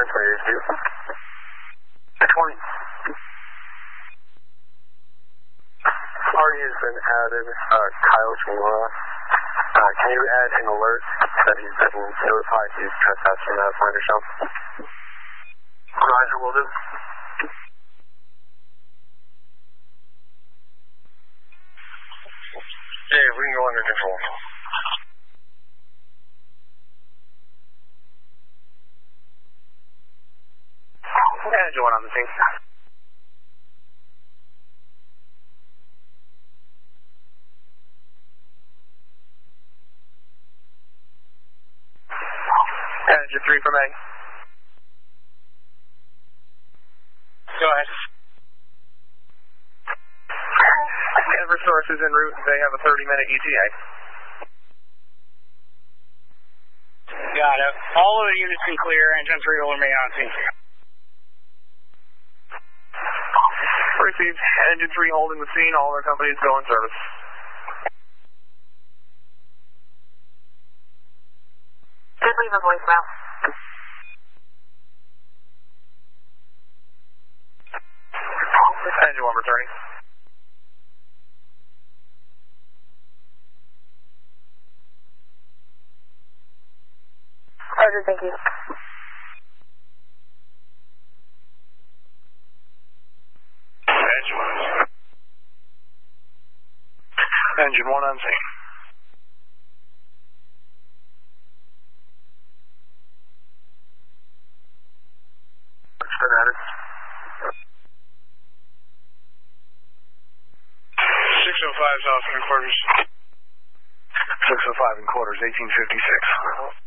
20. Party has been added. Kyle Chimura. Can you add an alert that he's been notified he's trespassing that finder shop? Roger, will do. Dave, we can go under control. Engine 1 on the scene. Engine 3 from A. Go ahead. EverSource is en route. They have a 30-minute ETA. Got it. All of the units can clear. Engine 3 will remain on scene. Received. Engine 3 holding the scene. All their companies go in service. Did leave a voicemail. Engine 1 returning. Roger, thank you. Engine 1 on scene. It's been added. 605 south 3 quarters. 605 and quarters, 1856.